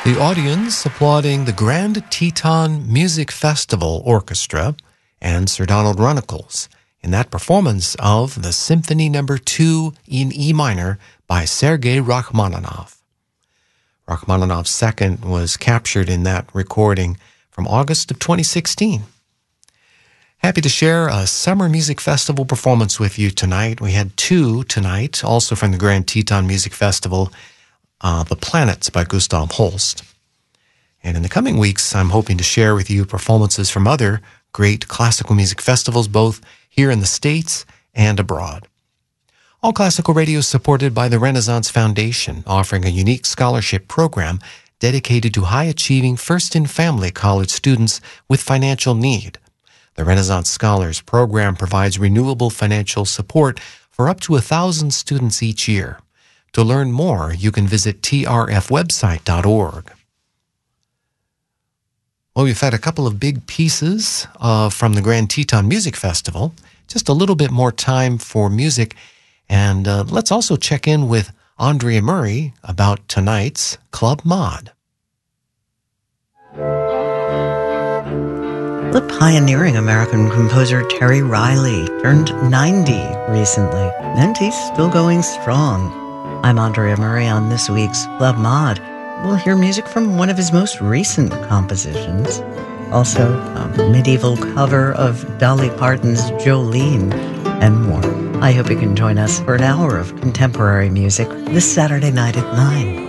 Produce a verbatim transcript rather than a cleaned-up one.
The audience applauding the Grand Teton Music Festival Orchestra and Sir Donald Runnicles in that performance of the Symphony Number two in E minor by Sergei Rachmaninoff. Rachmaninoff's second was captured in that recording from August of twenty sixteen. Happy to share a summer music festival performance with you tonight. We had two tonight, also from the Grand Teton Music Festival, uh, The Planets by Gustav Holst. And in the coming weeks, I'm hoping to share with you performances from other great classical music festivals, both here in the States and abroad. All Classical Radio is supported by the Renaissance Foundation, offering a unique scholarship program dedicated to high-achieving first-in-family college students with financial need. The Renaissance Scholars Program provides renewable financial support for up to one thousand students each year. To learn more, you can visit T R F website dot org. Well, we've had a couple of big pieces uh, from the Grand Teton Music Festival. Just a little bit more time for music. And uh, let's also check in with Andrea Murray about tonight's Club Mod. The pioneering American composer Terry Riley turned ninety recently, and he's still going strong. I'm Andrea Murray on this week's Club Mod. We'll hear music from one of his most recent compositions. Also, a medieval cover of Dolly Parton's Jolene, and more. I hope you can join us for an hour of contemporary music this Saturday night at nine.